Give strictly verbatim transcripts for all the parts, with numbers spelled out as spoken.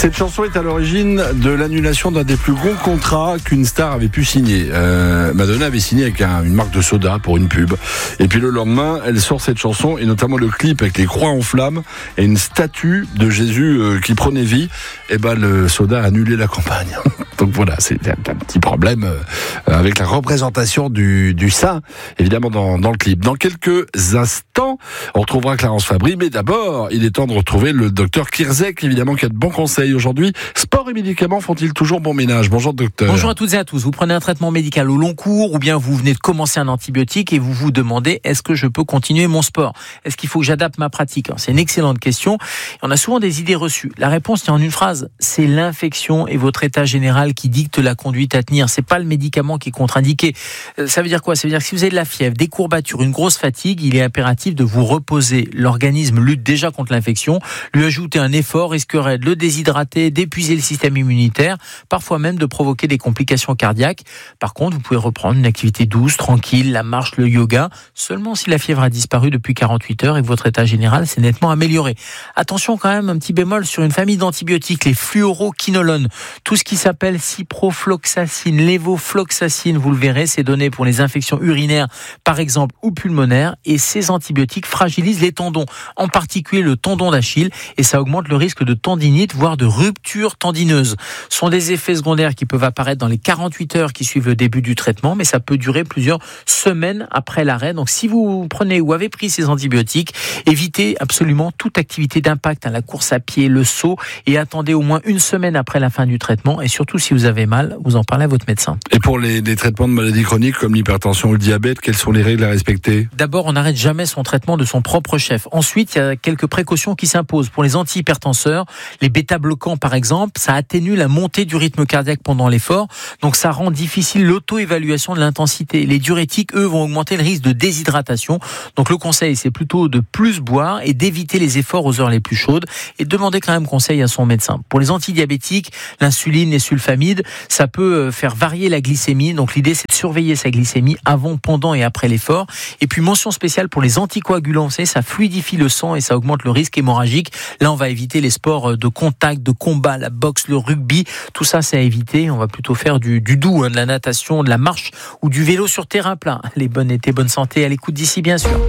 Cette chanson est à l'origine de l'annulation d'un des plus gros contrats qu'une star avait pu signer. Euh, Madonna avait signé avec un, une marque de soda pour une pub. Et puis le lendemain, elle sort cette chanson, et notamment le clip avec les croix en flammes et une statue de Jésus euh, qui prenait vie. Et ben le soda a annulé la campagne. Donc voilà, c'est un, un petit problème euh, avec la représentation du, du saint, évidemment dans, dans le clip. Dans quelques instants, on retrouvera Clarence Fabry, mais d'abord, il est temps de retrouver le docteur Kirzek, évidemment, qui a de bons conseils aujourd'hui. Sport et médicaments font-ils toujours bon ménage? Bonjour docteur. Bonjour à toutes et à tous. Vous prenez un traitement médical au long cours, ou bien vous venez de commencer un antibiotique et vous vous demandez, est-ce que je peux continuer mon sport? Est-ce qu'il faut que j'adapte ma pratique? C'est une excellente question. On a souvent des idées reçues. La réponse tient en une phrase. C'est l'infection et votre état général qui dicte la conduite à tenir. C'est pas le médicament qui est contre-indiqué. Ça veut dire quoi? Ça veut dire que si vous avez de la fièvre, des courbatures, une grosse fatigue, il est impératif de vous reposer. L'organisme lutte déjà contre l'infection. Lui ajouter un effort risquerait de le déshydrater, d'épuiser le système immunitaire, parfois même de provoquer des complications cardiaques. Par contre, vous pouvez reprendre une activité douce, tranquille, la marche, le yoga, seulement si la fièvre a disparu depuis quarante-huit heures et que votre état général s'est nettement amélioré. Attention quand même, un petit bémol sur une famille d'antibiotiques, les fluoroquinolones. Tout ce qui s'appelle ciprofloxacine, lévofloxacine, vous le verrez, c'est donné pour les infections urinaires, par exemple, ou pulmonaires, et ces antibiotiques fragilisent les tendons, en particulier le tendon d'Achille, et ça augmente le risque de tendinite, voire de rupture tendineuse. Ce sont des effets secondaires qui peuvent apparaître dans les quarante-huit heures qui suivent le début du traitement, mais ça peut durer plusieurs semaines après l'arrêt. Donc si vous prenez ou avez pris ces antibiotiques, évitez absolument toute activité d'impact, hein, la course à pied, le saut, et attendez au moins une semaine après la fin du traitement. Et surtout, si vous avez mal, vous en parlez à votre médecin. Et pour les, les traitements de maladies chroniques comme l'hypertension ou le diabète, quelles sont les règles à respecter? D'abord, on n'arrête jamais son traitement de son propre chef. Ensuite, il y a quelques précautions qui s'imposent. Pour les antihypertenseurs, les bêta-bloquants par exemple, ça atténue la montée du rythme cardiaque pendant l'effort, donc ça rend difficile l'auto-évaluation de l'intensité. Les diurétiques, eux, vont augmenter le risque de déshydratation. Donc le conseil, c'est plutôt de plus boire et d'éviter les efforts aux heures les plus chaudes, et de demander quand même conseil à son médecin. Pour les antidiabétiques, l'insuline, les sulfamides, ça peut faire varier la glycémie. Donc l'idée, c'est de surveiller sa glycémie avant, pendant et après l'effort. Et puis mention spéciale pour les anticoagulants, vous savez, ça fluidifie le sang et ça augmente le risque hémorragique. Là, on va éviter les sports de contact, de combat, la boxe, le rugby. Tout ça, c'est à éviter. On va plutôt faire du, du doux, hein, de la natation, de la marche ou du vélo sur terrain plat. Les bonnes étés, bonne santé à l'écoute d'ici, bien sûr.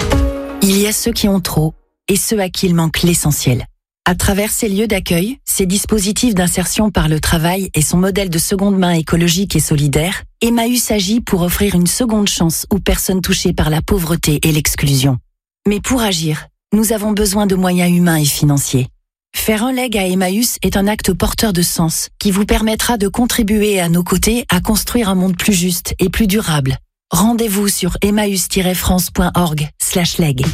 Il y a ceux qui ont trop et ceux à qui il manque l'essentiel. À travers ces lieux d'accueil, ces dispositifs d'insertion par le travail et son modèle de seconde main écologique et solidaire, Emmaüs agit pour offrir une seconde chance aux personnes touchées par la pauvreté et l'exclusion. Mais pour agir, nous avons besoin de moyens humains et financiers. Faire un leg à Emmaüs est un acte porteur de sens qui vous permettra de contribuer à nos côtés à construire un monde plus juste et plus durable. Rendez-vous sur emmaüs tiret france point org slash leg.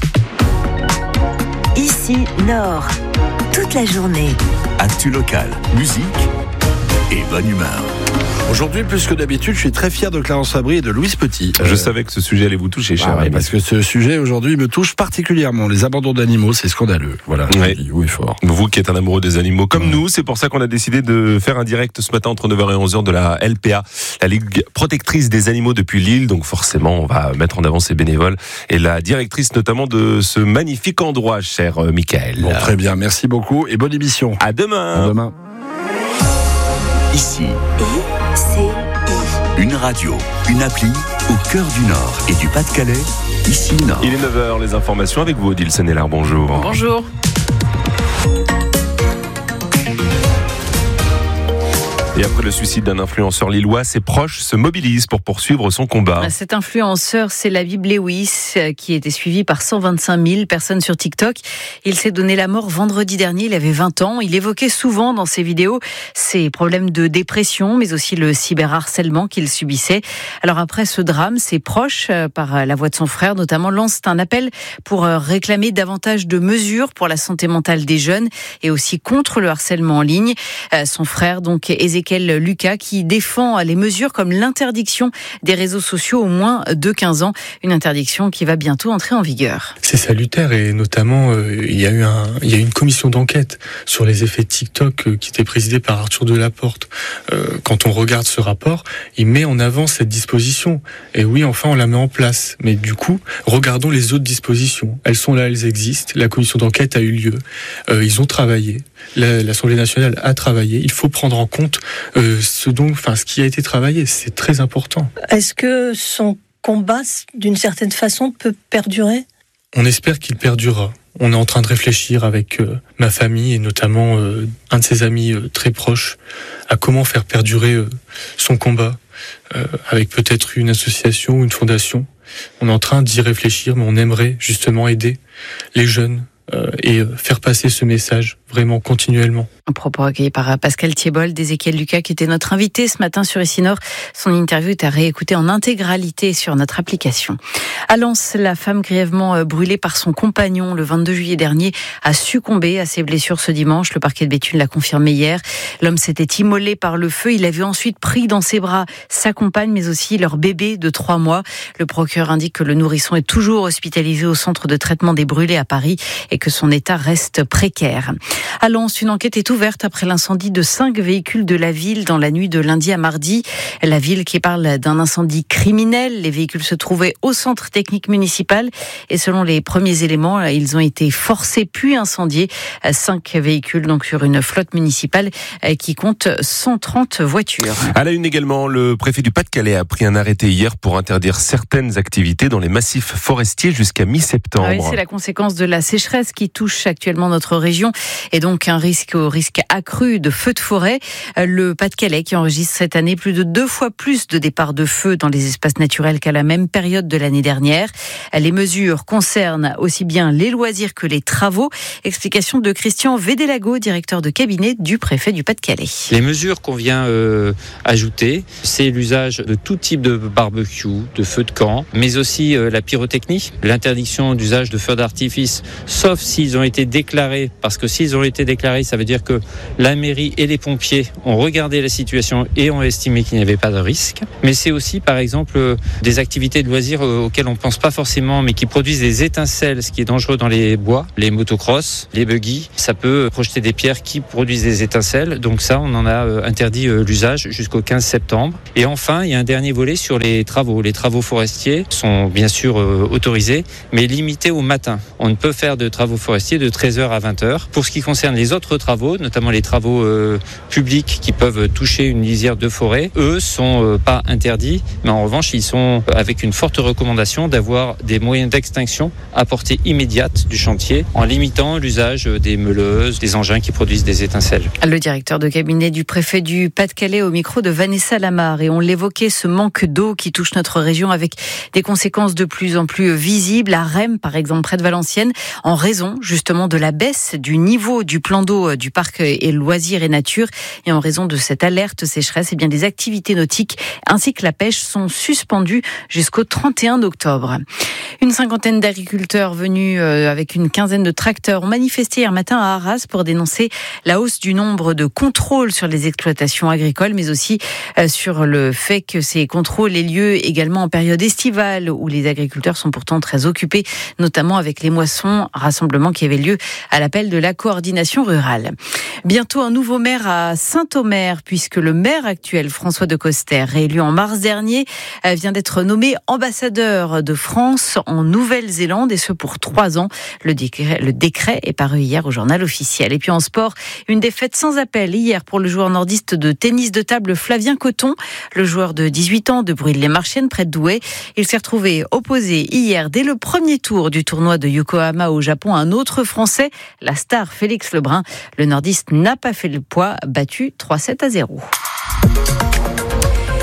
Ici, Nord. Toute la journée. Actu local, musique et bonne humeur. Aujourd'hui, plus que d'habitude, je suis très fier de Clarence Fabry et de Louise Petit. Je euh... savais que ce sujet allait vous toucher, cher ah, ami. Parce que ce sujet, aujourd'hui, me touche particulièrement. Les abandons d'animaux, c'est scandaleux. Voilà, ouais. Je dis oui fort. Vous qui êtes un amoureux des animaux comme ouais. nous, c'est pour ça qu'on a décidé de faire un direct ce matin entre neuf heures et onze heures de la L P A, la Ligue protectrice des animaux depuis Lille. Donc forcément, on va mettre en avant ces bénévoles et la directrice notamment de ce magnifique endroit, cher euh, Michael. Bon, très bien, merci beaucoup et bonne émission. À demain. À demain. Ici. Et c'est Une radio, une appli au cœur du Nord et du Pas-de-Calais, ici Nord. Il est neuf heures, les informations avec vous, Odile Sennelar, bonjour. Bonjour. Et après le suicide d'un influenceur lillois, ses proches se mobilisent pour poursuivre son combat. Cet influenceur, c'est Labib Lewis, qui était suivi par cent vingt-cinq mille personnes sur TikTok. Il s'est donné la mort vendredi dernier, il avait vingt ans. Il évoquait souvent dans ses vidéos ses problèmes de dépression, mais aussi le cyberharcèlement qu'il subissait. Alors après ce drame, ses proches, par la voix de son frère notamment, lancent un appel pour réclamer davantage de mesures pour la santé mentale des jeunes et aussi contre le harcèlement en ligne. Son frère, donc Ézéchiel Ezekiel Lucas, qui défend les mesures comme l'interdiction des réseaux sociaux aux moins de quinze ans. Une interdiction qui va bientôt entrer en vigueur. C'est salutaire et notamment euh, il y a eu un, il y a eu une commission d'enquête sur les effets de TikTok euh, qui était présidée par Arthur Delaporte. Euh, quand on regarde ce rapport, il met en avant cette disposition. Et oui, enfin, on la met en place. Mais du coup, regardons les autres dispositions. Elles sont là, elles existent. La commission d'enquête a eu lieu. Euh, ils ont travaillé. La, L'Assemblée nationale a travaillé. Il faut prendre en compte euh, ce dont, enfin, ce qui a été travaillé. C'est très important. Est-ce que son combat, d'une certaine façon, peut perdurer ? On espère qu'il perdurera. On est en train de réfléchir avec euh, ma famille et notamment euh, un de ses amis euh, très proches à comment faire perdurer euh, son combat euh, avec peut-être une association ou une fondation. On est en train d'y réfléchir, mais on aimerait justement aider les jeunes euh, et euh, faire passer ce message vraiment continuellement. Un propos recueilli par Pascal Thiebold, d'Ezekiel Lucas, qui était notre invité ce matin sur Ici Nord. Son interview est à réécouter en intégralité sur notre application. À Lens, la femme grièvement brûlée par son compagnon le vingt-deux juillet dernier a succombé à ses blessures ce dimanche. Le parquet de Béthune l'a confirmé hier. L'homme s'était immolé par le feu. Il avait ensuite pris dans ses bras sa compagne, mais aussi leur bébé de trois mois. Le procureur indique que le nourrisson est toujours hospitalisé au centre de traitement des brûlés à Paris et que son état reste précaire. À Lens, une enquête est ouverte après l'incendie de cinq véhicules de la ville dans la nuit de lundi à mardi. La ville qui parle d'un incendie criminel. Les véhicules se trouvaient au centre technique municipal et selon les premiers éléments, ils ont été forcés puis incendiés. Cinq véhicules donc sur une flotte municipale qui compte cent trente voitures. À la une également, le préfet du Pas-de-Calais a pris un arrêté hier pour interdire certaines activités dans les massifs forestiers jusqu'à mi-septembre. Oui, c'est la conséquence de la sécheresse qui touche actuellement notre région et donc un risque au risque accru de feux de forêt. Le Pas-de-Calais qui enregistre cette année plus de deux fois plus de départs de feu dans les espaces naturels qu'à la même période de l'année dernière. Les mesures concernent aussi bien les loisirs que les travaux. Explication de Christian Védélago, directeur de cabinet du préfet du Pas-de-Calais. Les mesures qu'on vient euh, ajouter, c'est l'usage de tout type de barbecue, de feux de camp, mais aussi euh, la pyrotechnie, l'interdiction d'usage de feux d'artifice, sauf s'ils ont été déclarés, parce que s'ils ont été déclarés, ça veut dire que la mairie et les pompiers ont regardé la situation et ont estimé qu'il n'y avait pas de risque. Mais c'est aussi, par exemple, des activités de loisirs auxquelles on ne pense pas forcément, mais qui produisent des étincelles, ce qui est dangereux dans les bois, les motocross, les buggy. Ça peut projeter des pierres qui produisent des étincelles. Donc ça, on en a interdit l'usage jusqu'au quinze septembre. Et enfin, il y a un dernier volet sur les travaux. Les travaux forestiers sont bien sûr autorisés, mais limités au matin. On ne peut faire de travaux forestiers de treize heures à vingt heures. Pour ce qui concerne les autres travaux, notamment les travaux euh, publics qui peuvent toucher une lisière de forêt, eux sont euh, pas interdits, mais en revanche, ils sont avec une forte recommandation d'avoir des moyens d'extinction à portée immédiate du chantier, en limitant l'usage des meuleuses, des engins qui produisent des étincelles. Le directeur de cabinet du préfet du Pas-de-Calais au micro de Vanessa Lamar. Et on l'évoquait, ce manque d'eau qui touche notre région avec des conséquences de plus en plus visibles. À Rem, par exemple, près de Valenciennes, en raison justement de la baisse du niveau du plan d'eau du parc et loisirs et nature. Et en raison de cette alerte sécheresse, eh bien, les activités nautiques ainsi que la pêche sont suspendues jusqu'au trente et un octobre. Une cinquantaine d'agriculteurs venus avec une quinzaine de tracteurs ont manifesté hier matin à Arras pour dénoncer la hausse du nombre de contrôles sur les exploitations agricoles, mais aussi sur le fait que ces contrôles aient lieu également en période estivale où les agriculteurs sont pourtant très occupés, notamment avec les moissons, rassemblement qui avait lieu à l'appel de la coordination rurale. Bientôt un nouveau maire à Saint-Omer, puisque le maire actuel, François de Coster, réélu en mars dernier, vient d'être nommé ambassadeur de France en Nouvelle-Zélande, et ce pour trois ans. Le décret, le décret est paru hier au journal officiel. Et puis en sport, une défaite sans appel hier pour le joueur nordiste de tennis de table Flavien Coton, le joueur de dix-huit ans de Brûle-les-Marchiennes près de Douai. Il s'est retrouvé opposé hier dès le premier tour du tournoi de Yokohama au Japon à un autre Français, la star Félix Lebrun. Le nordiste n'a pas fait le poids, battu trois sept à zéro.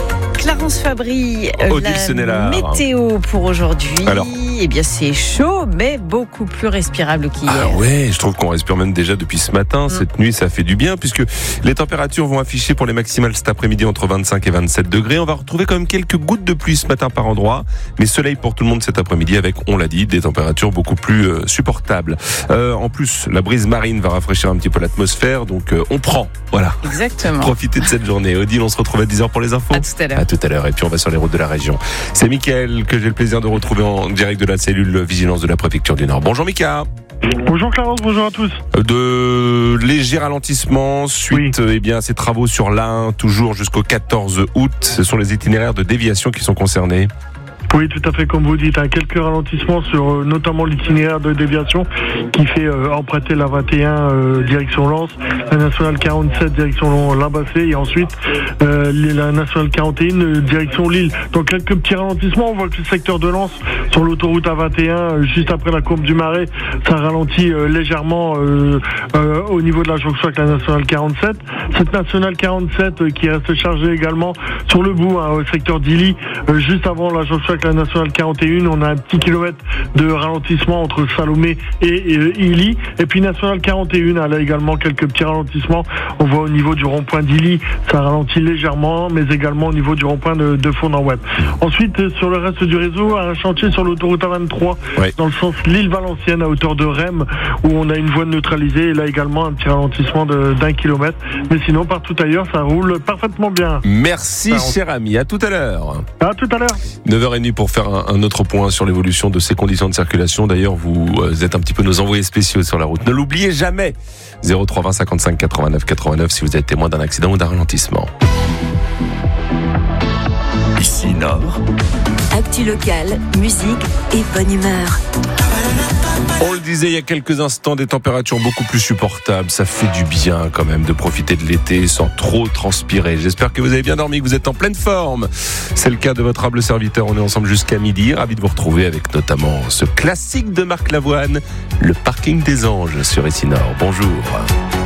Clarence Fabry, euh, Odile la Senella. météo pour aujourd'hui. Alors. Eh bien, c'est chaud, mais beaucoup plus respirable qu'hier. Ah ouais, je trouve qu'on respire même déjà depuis ce matin. Mmh. Cette nuit, ça fait du bien puisque les températures vont afficher pour les maximales cet après-midi entre vingt-cinq et vingt-sept degrés. On va retrouver quand même quelques gouttes de pluie ce matin par endroit, mais soleil pour tout le monde cet après-midi avec, on l'a dit, des températures beaucoup plus euh, supportables. Euh, en plus, la brise marine va rafraîchir un petit peu l'atmosphère, donc euh, on prend. Voilà. Exactement. Profitez de cette journée. Odile, on se retrouve à dix heures pour les infos. À tout à l'heure. À tout à l'heure. Et puis on va sur les routes de la région. C'est Mickaël que j'ai le plaisir de retrouver en direct de la cellule vigilance de la préfecture du Nord. Bonjour Mika. Bonjour Clarence, bonjour à tous. De légers ralentissements suite oui. eh bien, à ces travaux sur l'A un, toujours jusqu'au quatorze août. Ce sont les itinéraires de déviation qui sont concernés. Oui, tout à fait, comme vous dites, hein, quelques ralentissements sur euh, notamment l'itinéraire de déviation qui fait euh, emprunter la vingt et un euh, direction Lens, la nationale quarante-sept direction Limbassé et ensuite euh, la nationale quarante et un euh, direction Lille. Donc quelques petits ralentissements, on voit que le secteur de Lens sur l'autoroute A vingt et un, euh, juste après la courbe du Marais, ça ralentit euh, légèrement euh, euh, au niveau de la jonction avec la nationale quarante-sept. Cette nationale quarante-sept euh, qui reste chargée également sur le bout, hein, au secteur d'Illy, euh, juste avant la jonction avec la nationale quarante et un, on a un petit kilomètre de ralentissement entre Salomé et, et Illy. Et puis nationale quarante et un, elle a également quelques petits ralentissements. On voit au niveau du rond-point d'Illy, ça ralentit légèrement, mais également au niveau du rond-point de, de Fond-en-Web. Ensuite, sur le reste du réseau, un chantier sur l'autoroute A vingt-trois, oui. dans le sens Lille-Valenciennes, à hauteur de Rem, où on a une voie neutralisée, et là également un petit ralentissement de, d'un kilomètre. Mais sinon, partout ailleurs, ça roule parfaitement bien. Merci, Alors, cher ami. À tout à l'heure. À tout à l'heure. neuf heures trente pour faire un, un autre point sur l'évolution de ces conditions de circulation. D'ailleurs, vous êtes un petit peu nos envoyés spéciaux sur la route. Ne l'oubliez jamais. zéro trois vingt cinquante-cinq quatre-vingt-neuf quatre-vingt-neuf si vous êtes témoin d'un accident ou d'un ralentissement. Ici Nord. Actu locale, musique et bonne humeur. On le disait il y a quelques instants, des températures beaucoup plus supportables. Ça fait du bien quand même de profiter de l'été sans trop transpirer. J'espère que vous avez bien dormi, que vous êtes en pleine forme. C'est le cas de votre humble serviteur. On est ensemble jusqu'à midi. Ravi de vous retrouver avec notamment ce classique de Marc Lavoine, Le Parking des Anges sur Ici Nord. Bonjour.